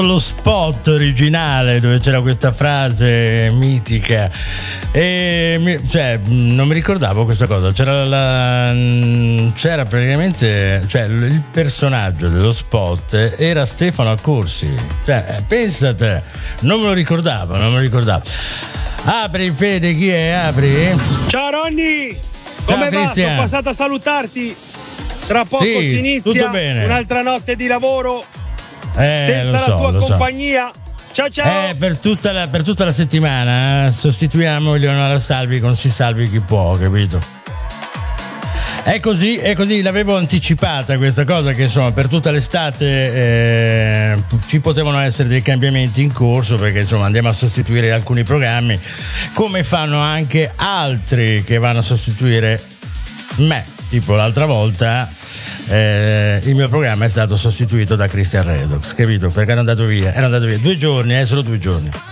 lo spot originale dove c'era questa frase mitica e non mi ricordavo questa cosa. C'era praticamente, cioè, il personaggio dello spot era Stefano Accorsi, cioè, pensate, non me lo ricordavo. Apri, Fede, chi è? Apri. Ciao Ronny, come va? Sono passato a salutarti. Tra poco si inizia un'altra notte di lavoro senza la tua compagnia. Ciao. Per tutta la settimana sostituiamo Eleonora Salvi con Si Salvi Chi Può, capito? È così, l'avevo anticipata questa cosa, che insomma per tutta l'estate ci potevano essere dei cambiamenti in corso, perché insomma andiamo a sostituire alcuni programmi, come fanno anche altri che vanno a sostituire me, tipo l'altra volta il mio programma è stato sostituito da Christian Redox, capito? Perché ero andato via 2 giorni, solo 2 giorni.